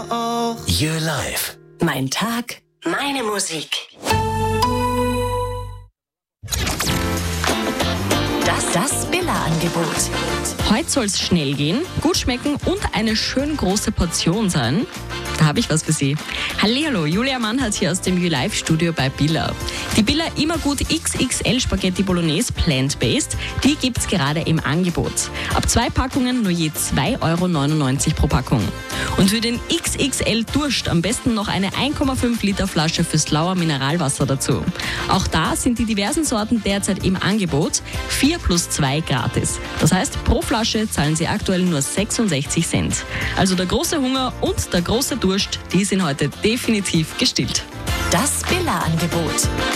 Your Life. Mein Tag, meine Musik. Das Billa-Angebot. Heute soll es schnell gehen, gut schmecken und eine schön große Portion sein. Da habe ich was für Sie. Hallihallo, Julia Mannhardt hier aus dem YouLife-Studio bei Billa. Die Billa Immergut XXL Spaghetti Bolognese Plant-Based, die gibt's gerade im Angebot. Ab 2 Packungen nur je 2,99 € pro Packung. Und für den XXL Durst am besten noch eine 1,5 Liter Flasche fürs Lauer Mineralwasser dazu. Auch da sind die diversen Sorten derzeit im Angebot, 4 + 2 gratis. Das heißt, pro Flasche zahlen Sie aktuell nur 66 Cent. Also der große Hunger und der große Durst, die sind heute definitiv gestillt. Das Billa-Angebot.